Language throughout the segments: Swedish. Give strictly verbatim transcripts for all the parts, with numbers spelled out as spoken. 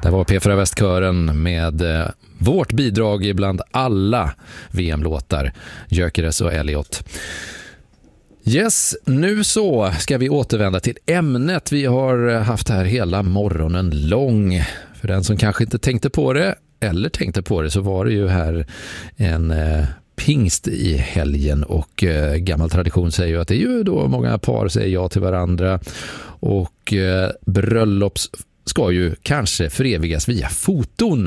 Det var P fyra Västkören med eh, vårt bidrag bland alla V M-låtar, Gyökeres och Elliot. Yes, nu så ska vi återvända till ämnet vi har haft här hela morgonen lång. För den som kanske inte tänkte på det, eller tänkte på det, så var det ju här en eh, pingst i helgen. Och eh, gammal tradition säger ju att det är ju då många par säger ja till varandra. Och eh, bröllops ska ju kanske förevigas via foton.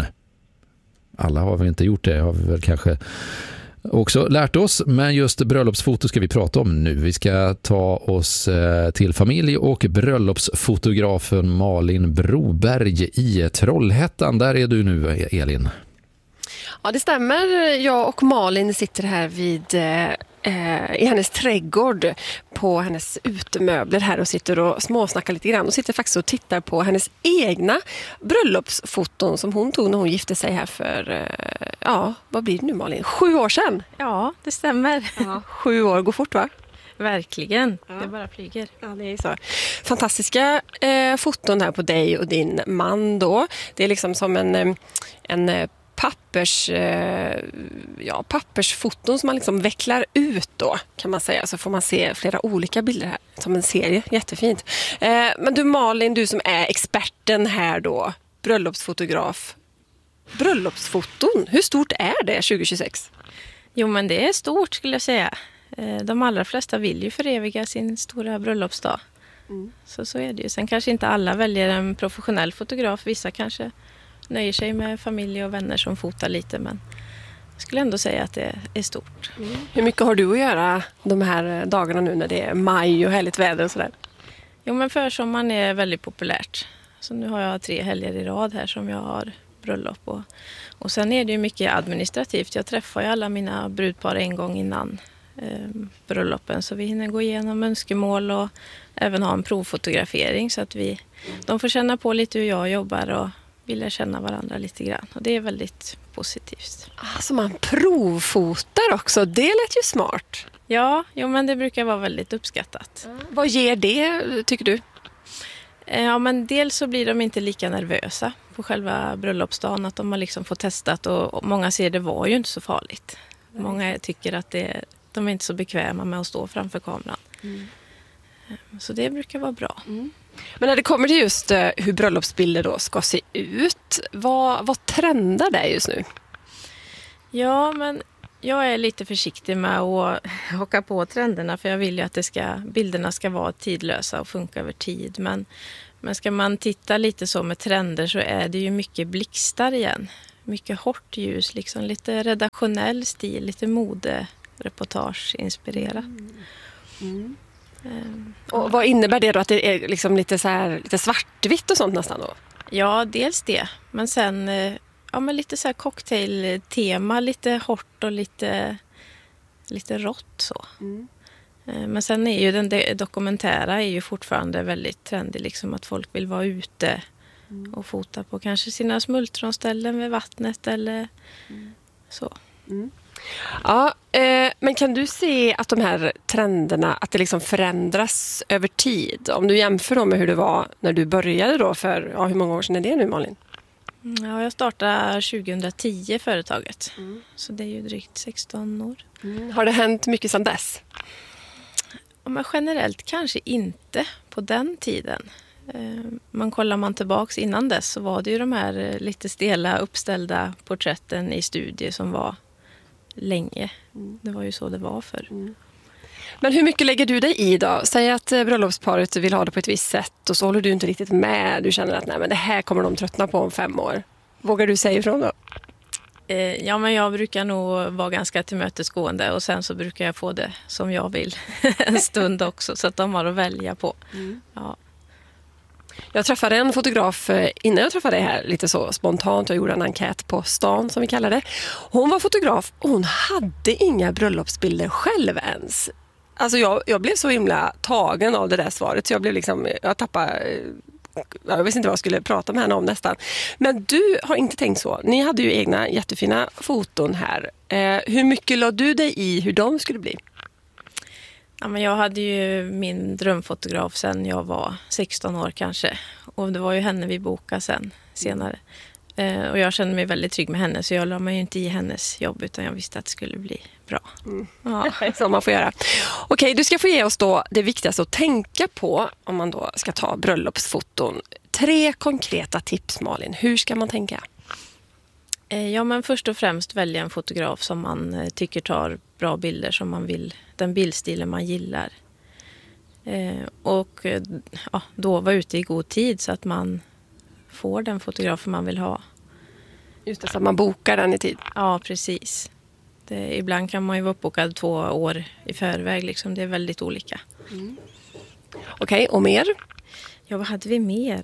Alla har vi inte gjort det, har vi väl kanske också lärt oss, men just bröllopsfoto ska vi prata om nu. Vi ska ta oss till familj- och bröllopsfotografen Malin Broberg i Trollhättan. Där är du nu, Elin. Ja, det stämmer. Jag och Malin sitter här vid eh, i hennes trädgård på hennes utemöbler här och sitter och småsnackar lite grann och sitter faktiskt och tittar på hennes egna bröllopsfoton som hon tog när hon gifte sig här för, eh, ja, vad blir det nu Malin? Sju år sedan? Ja, det stämmer. Ja, sju år går fort, va? Verkligen, ja. Det bara flyger. Ja, det är så. Fantastiska eh, foton här på dig och din man då. Det är liksom som en, en pappers, eh, ja, pappersfoton som man liksom vecklar ut då, kan man säga. Så får man se flera olika bilder här som en serie. Jättefint. Eh, men du Malin, du som är experten här då, bröllopsfotograf. Bröllopsfoton, hur stort är det tjugo tjugosex? Jo, men det är stort skulle jag säga. De allra flesta vill ju föreviga sin stora bröllopsdag. Mm. Så så är det ju. Sen kanske inte alla väljer en professionell fotograf. Vissa kanske nöjer sig med familj och vänner som fotar lite. Men jag skulle ändå säga att det är stort. Mm. Hur mycket har du att göra de här dagarna nu när det är maj och härligt väder och sådär? Jo, men försommaren är väldigt populärt. Så nu har jag tre helger i rad här som jag har bröllop. Och, och sen är det ju mycket administrativt. Jag träffar ju alla mina brudpar en gång innan eh, bröllopen. Så vi hinner gå igenom önskemål och även ha en provfotografering. Så att vi, de får känna på lite hur jag jobbar och vill känna varandra lite grann. Och det är väldigt positivt. Alltså man provfotar också. Det lät ju smart. Ja, jo, men det brukar vara väldigt uppskattat. Mm. Vad ger det, tycker du? Ja, men dels så blir de inte lika nervösa på själva bröllopsdagen, att de har liksom fått testat och många ser det var ju inte så farligt. Många tycker att det, de är inte så bekväma med att stå framför kameran. Mm. Så det brukar vara bra. Mm. Men när det kommer till just hur bröllopsbilder då ska se ut, vad, vad trendar det just nu? Ja, men jag är lite försiktig med att haka på trenderna, för jag vill ju att det ska, bilderna ska vara tidlösa och funka över tid. Men, men ska man titta lite så med trender så är det ju mycket blixtar igen. Mycket hårt ljus, liksom lite redaktionell stil, lite modereportage inspirerat. Mm. Mm. Um, och vad innebär det då? Att det är liksom lite, så här, lite svartvitt och sånt nästan då? Ja, dels det. Men sen ja, men lite så här cocktailtema, lite hårt och lite, lite rått så. Mm. Men sen är ju den dokumentära är ju fortfarande väldigt trendig, liksom att folk vill vara ute mm. och fota på kanske sina smultronställen vid vattnet eller mm. så. Mm. Ja, eh, men kan du se att de här trenderna, att det liksom förändras över tid? Om du jämför då med hur det var när du började då för, ja, hur många år sedan är det nu Malin? Ja, jag startade tjugohundratio företaget, mm. så det är ju drygt sexton år. Mm. Har det hänt mycket sedan dess? Ja, men generellt kanske inte på den tiden. Man kollar man tillbaks innan dess så var det ju de här lite stela uppställda porträtten i studier som var länge. Mm. Det var ju så det var för. Mm. Men hur mycket lägger du dig i då? Säg att bröllopsparet vill ha det på ett visst sätt och så håller du inte riktigt med. Du känner att nej, men det här kommer de tröttna på om fem år. Vågar du säga ifrån då? Eh, ja, men jag brukar nog vara ganska tillmötesgående och sen så brukar jag få det som jag vill en stund också så att de har att välja på. Mm. Ja. Jag träffade en fotograf innan jag träffade dig här lite så spontant. Jag gjorde en enkät på stan som vi kallar det. Hon var fotograf och hon hade inga bröllopsbilder själv ens. Alltså jag, jag blev så himla tagen av det där svaret så jag blev liksom, jag tappade, jag visste inte vad jag skulle prata med henne om nästan. Men du har inte tänkt så. Ni hade ju egna jättefina foton här. Eh, hur mycket la du dig i hur de skulle bli? Ja, men jag hade ju min drömfotograf sen jag var sexton år kanske. Och det var ju henne vi bokade sen, senare. Eh, och jag kände mig väldigt trygg med henne, så jag la mig ju inte i hennes jobb, utan jag visste att det skulle bli bra. Mm. Ja. Så man får göra. Okej, du ska få ge oss då det viktigaste att tänka på om man då ska ta bröllopsfoton. Tre konkreta tips, Malin. Hur ska man tänka? Eh, ja, men först och främst välja en fotograf som man eh, tycker tar bra bilder, som man vill, den bildstilen man gillar. Eh, och eh, ja, då vara ute i god tid så att man får den fotografen man vill ha. Just det, så att man bokar den i tid. Ja, precis. Det, ibland kan man ju vara uppbokad två år i förväg. Liksom. Det är väldigt olika. Mm. Okej, och mer? Ja, vad hade vi mer?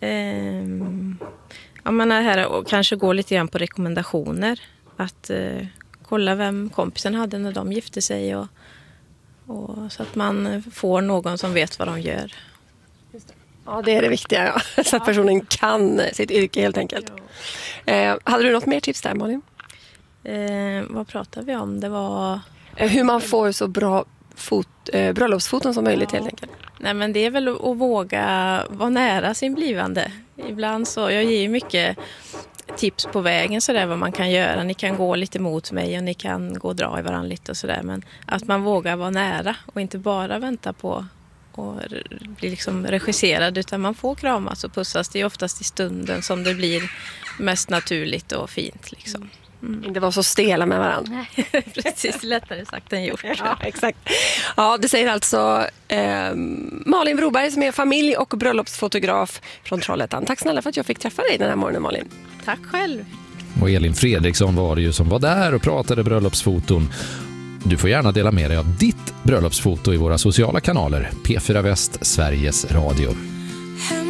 Ehm, ja, man är här och kanske gå lite grann på rekommendationer. Att eh, kolla vem kompisen hade när de gifte sig. Och, och, så att man får någon som vet vad de gör. Just det. Ja, det är det viktiga. Ja. Så att personen kan sitt yrke helt enkelt. Ja. Eh, hade du något mer tips där, Malin? Eh, vad pratar vi om? Det var... Eh, hur man får så bra fot, eh, bröllopsfoton som möjligt, ja. Helt enkelt. Nej, men det är väl att, att våga vara nära sin blivande. Ibland så, jag ger ju mycket tips på vägen sådär vad man kan göra. Ni kan gå lite mot mig och ni kan gå och dra i varandra lite och sådär. Men att man vågar vara nära och inte bara vänta på och bli liksom regisserad, utan man får kramas och pussas. Det är oftast i stunden som det blir mest naturligt och fint liksom. Mm. Det var så stela med varandra. Precis, lättare sagt än gjort. Ja, exakt. Ja, det säger alltså eh, Malin Broberg som är familj- och bröllopsfotograf från Trollhättan. Tack snälla för att jag fick träffa dig den här morgonen, Malin. Tack själv. Och Elin Fredriksson var det ju som var där och pratade bröllopsfoton. Du får gärna dela med dig av ditt bröllopsfoto i våra sociala kanaler. P fyra Väst, Sveriges Radio.